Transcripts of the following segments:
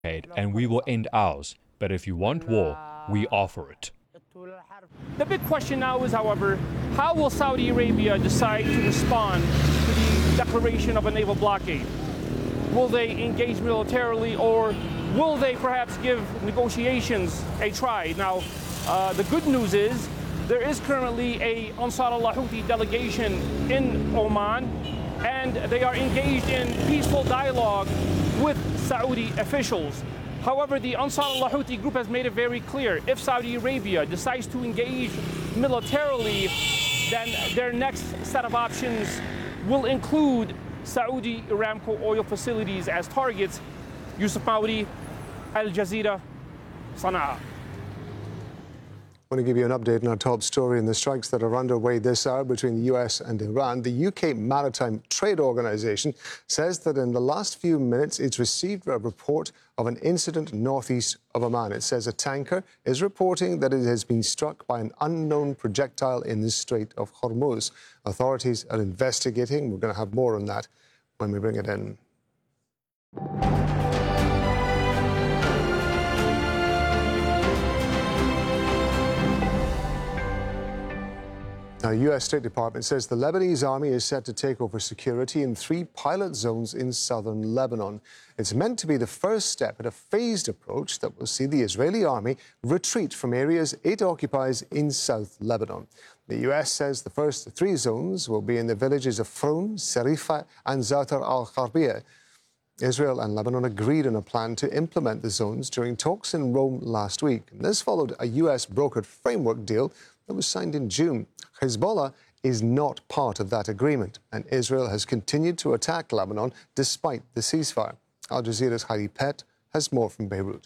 and we will end ours. But if you want war, we offer it. The big question now is, however, how will Saudi Arabia decide to respond to the declaration of a naval blockade? Will they engage militarily, or will they perhaps give negotiations a try? Now, the good news is there is currently a Ansar Allah Houthi delegation in Oman, and they are engaged in peaceful dialogue with Saudi officials. However, the Ansar Allah Houthi group has made it very clear, if Saudi Arabia decides to engage militarily, then their next set of options will include Saudi Aramco oil facilities as targets. Yusuf Maudi, Al Jazeera, Sana'a. I want to give you an update on our top story in the strikes that are underway this hour between the US and Iran. The UK Maritime Trade Organization says that in the last few minutes it's received a report of an incident northeast of Oman. It says a tanker is reporting that it has been struck by an unknown projectile in the Strait of Hormuz. Authorities are investigating. We're going to have more on that when we bring it in. Now, U.S. State Department says the Lebanese army is set to take over security in 3 pilot zones in southern Lebanon. It's meant to be the first step in a phased approach that will see the Israeli army retreat from areas it occupies in South Lebanon. The U.S. says the first 3 zones will be in the villages of Froun, Serifa and Zatar al-Kharbiyah. Israel and Lebanon agreed on a plan to implement the zones during talks in Rome last week. And this followed a U.S. brokered framework deal that was signed in June. Hezbollah is not part of that agreement, and Israel has continued to attack Lebanon despite the ceasefire. Al Jazeera's Heidi Pett has more from Beirut.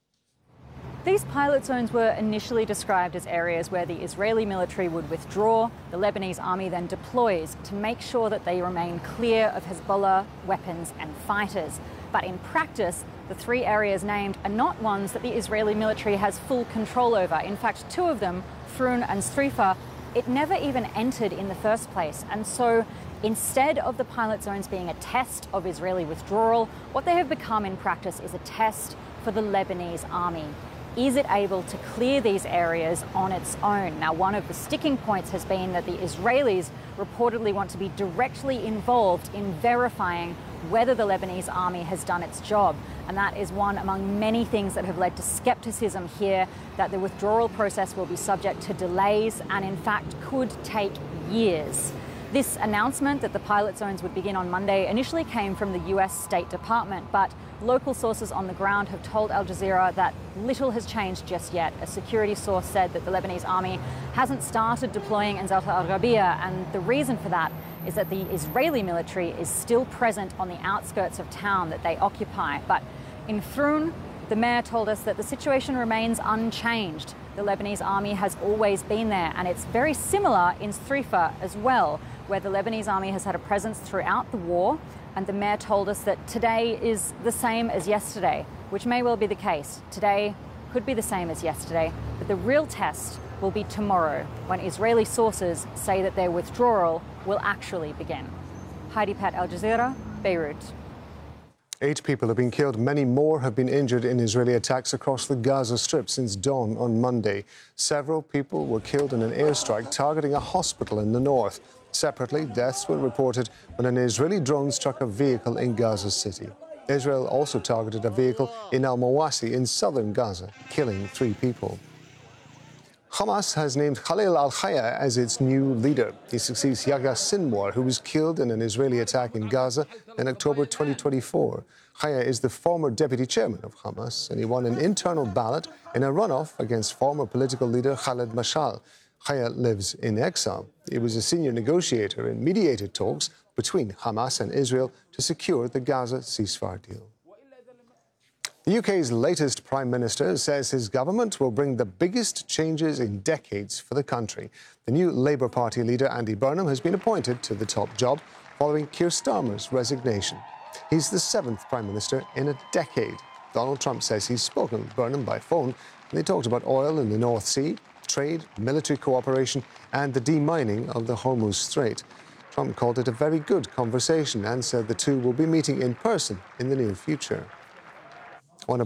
These pilot zones were initially described as areas where the Israeli military would withdraw. The Lebanese army then deploys to make sure that they remain clear of Hezbollah weapons and fighters. But in practice, the 3 areas named are not ones that the Israeli military has full control over. In fact, 2 of them, Froun and Serifa, it never even entered in the first place. And so instead of the pilot zones being a test of Israeli withdrawal, what they have become in practice is a test for the Lebanese army. Is it able to clear these areas on its own? Now, one of the sticking points has been that the Israelis reportedly want to be directly involved in verifying whether the Lebanese army has done its job. And that is one among many things that have led to skepticism here, that the withdrawal process will be subject to delays and, in fact, could take years. This announcement that the pilot zones would begin on Monday initially came from the US State Department, but local sources on the ground have told Al Jazeera that little has changed just yet. A security source said that the Lebanese army hasn't started deploying in Zatar al-Gharbiyah, and the reason for that is that the Israeli military is still present on the outskirts of town that they occupy. But in Froun, the mayor told us that the situation remains unchanged. The Lebanese army has always been there, and it's very similar in Serifa as well, where the Lebanese army has had a presence throughout the war. And the mayor told us that today is the same as yesterday, which may well be the case. Today could be the same as yesterday, but the real test will be tomorrow, when Israeli sources say that their withdrawal will actually begin. Heidi Pett, Al Jazeera, Beirut. 8 people have been killed. Many more have been injured in Israeli attacks across the Gaza Strip since dawn on Monday. Several people were killed in an airstrike targeting a hospital in the north. Separately, deaths were reported when an Israeli drone struck a vehicle in Gaza City. Israel also targeted a vehicle in Al-Mawasi in southern Gaza, killing 3 people. Hamas has named Khalil al-Hayya as its new leader. He succeeds Yahya Sinwar, who was killed in an Israeli attack in Gaza in October 2024. Hayya is the former deputy chairman of Hamas, and he won an internal ballot in a runoff against former political leader Khaled Mashal. Hayya lives in exile. He was a senior negotiator and mediated talks between Hamas and Israel to secure the Gaza ceasefire deal. The UK's latest Prime Minister says his government will bring the biggest changes in decades for the country. The new Labour Party leader, Andy Burnham, has been appointed to the top job following Keir Starmer's resignation. He's the 7th Prime Minister in a decade. Donald Trump says he's spoken with Burnham by phone, and they talked about oil in the North Sea, trade, military cooperation and the demining of the Hormuz Strait. Trump called it a very good conversation and said the two will be meeting in person in the near future.